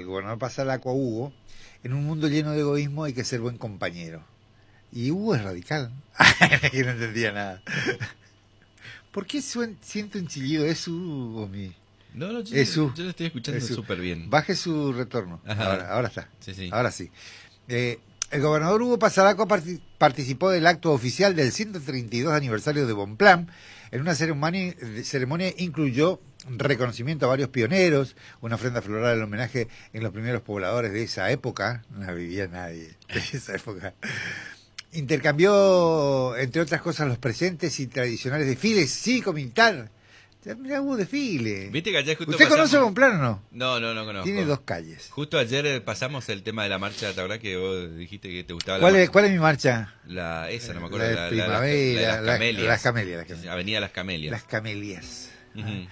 el gobernador Pasalaco a Hugo: en un mundo lleno de egoísmo hay que ser buen compañero. Y Hugo es radical. Que no entendía nada. ¿Por qué siento un chillido? ¿Es Hugo o mi...? No, yo lo estoy escuchando súper bien. Baje su retorno. Ahora está. Sí. Ahora sí. El gobernador Hugo Pasalaco participó del acto oficial del 132 aniversario de Bonpland. En una ceremonia incluyó reconocimiento a varios pioneros, una ofrenda floral en homenaje en los primeros pobladores de esa época. No vivía nadie de esa época. Intercambió, entre otras cosas, los presentes y tradicionales desfiles cívico-militar. Mirá, hubo desfile. ¿Viste que ayer justo ¿Usted conoce Bonpland o no? No conozco. Tiene 2 calles. Justo ayer pasamos el tema de la marcha, ¿te acordás que vos dijiste que te gustaba ¿Cuál es mi marcha? Esa, no me acuerdo. La de Primavera, las Camelias. Avenida Las Camelias. Las Camelias. Uh-huh.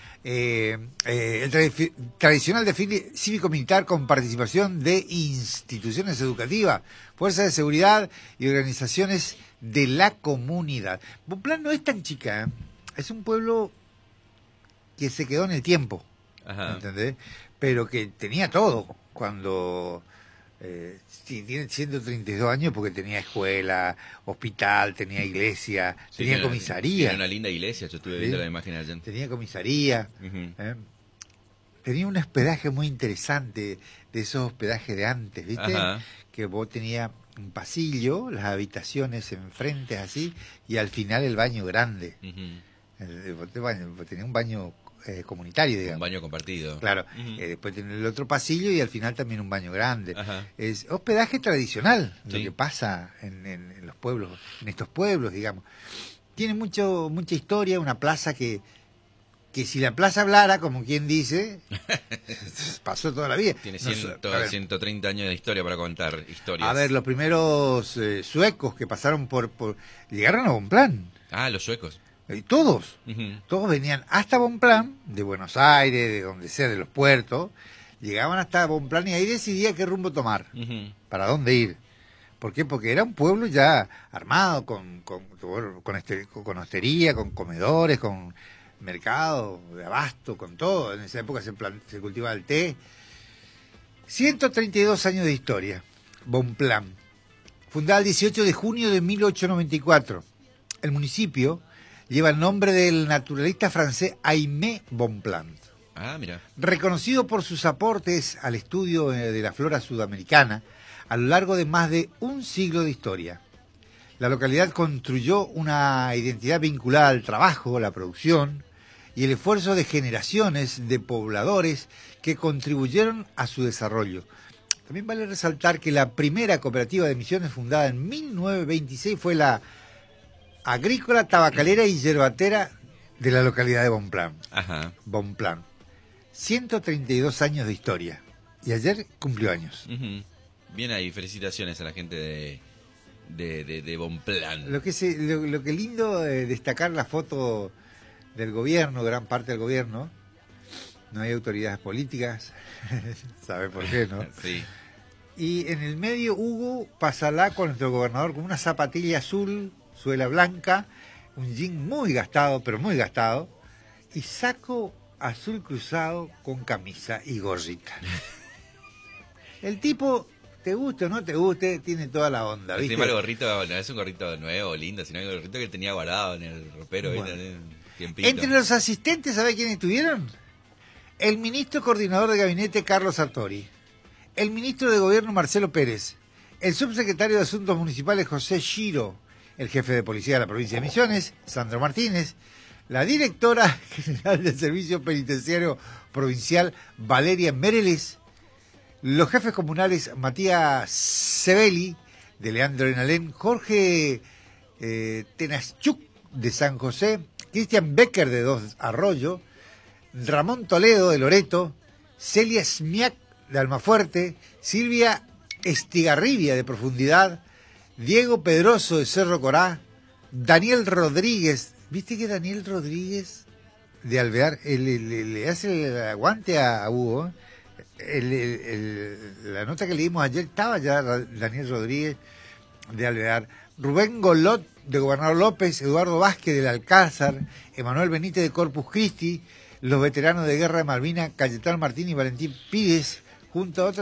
El tradicional desfile cívico-militar con participación de instituciones educativas, fuerzas de seguridad y organizaciones de la comunidad. Bonpland no es tan chica, ¿eh? Es un pueblo que se quedó en el tiempo, ¿entendés? Pero que tenía todo cuando tiene 132 años, porque tenía escuela, hospital, tenía iglesia, tenía comisaría. Era una linda iglesia, yo estuve viendo la imagen ayer. Tenía comisaría, tenía un hospedaje muy interesante, de esos hospedajes de antes, ¿viste? Que vos tenías un pasillo, las habitaciones enfrente así, y al final el baño grande. Tenía un baño comunitario, digamos. Un baño compartido. Claro. Después tenía el otro pasillo y al final también un baño grande. Es hospedaje tradicional, lo que pasa en los pueblos, en estos pueblos, digamos. Tiene mucha historia, una plaza que si la plaza hablara, como quien dice, pasó toda la vida. Tiene 130 años de historia para contar historias. A ver, los primeros suecos que pasaron llegaron a Bonpland. Ah, los suecos. Todos venían hasta Bonpland, de Buenos Aires, de donde sea, de los puertos, llegaban hasta Bonpland y ahí decidía qué rumbo tomar, para dónde ir. ¿Por qué? Porque era un pueblo ya armado, con hostería, con comedores, con mercado de abasto, con todo. En esa época se cultivaba el té. 132 años de historia. Bonpland, fundada el 18 de junio de 1894. El municipio lleva el nombre del naturalista francés Aimé Bonpland. Ah, mira. Reconocido por sus aportes al estudio de la flora sudamericana a lo largo de más de un siglo de historia. La localidad construyó una identidad vinculada al trabajo, la producción y el esfuerzo de generaciones de pobladores que contribuyeron a su desarrollo. También vale resaltar que la primera cooperativa de Misiones, fundada en 1926, fue la agrícola, tabacalera y yerbatera de la localidad de Bonpland. Bonpland. 132 años de historia. Y ayer cumplió años. Bien ahí, felicitaciones a la gente de Bonpland. Lo que lindo destacar la foto del gobierno, gran parte del gobierno. No hay autoridades políticas. ¿Sabe por qué, no? Sí. Y en el medio Hugo Pasalaco, nuestro gobernador, con una zapatilla azul, suela blanca, un jean muy gastado, pero muy gastado, y saco azul cruzado con camisa y gorrita. El tipo, te guste o no te guste, tiene toda la onda, ¿viste? El gorrito no es un gorrito nuevo, lindo, sino el gorrito que tenía guardado en el ropero. Bueno. Entre los asistentes, ¿sabe quiénes estuvieron? El ministro coordinador de gabinete, Carlos Sartori, el ministro de gobierno, Marcelo Pérez, el subsecretario de Asuntos Municipales, José Giro, el jefe de policía de la provincia de Misiones, Sandro Martínez, la directora general del Servicio Penitenciario Provincial, Valeria Mereles, los jefes comunales, Matías Sebeli, de Leandro Enalén, Jorge Tenaschuk, de San José, Cristian Becker, de Dos Arroyo, Ramón Toledo, de Loreto, Celia Smiak, de Almafuerte, Silvia Estigarribia, de Profundidad, Diego Pedroso, de Cerro Corá, Daniel Rodríguez. ¿Viste que Daniel Rodríguez de Alvear le hace el aguante a Hugo? La nota que leímos ayer estaba ya Daniel Rodríguez de Alvear, Rubén Golot, de Gobernador López, Eduardo Vázquez, del Alcázar, Emanuel Benítez, de Corpus Christi, los veteranos de guerra de Malvinas, Cayetano Martín y Valentín Pídez, junto a otros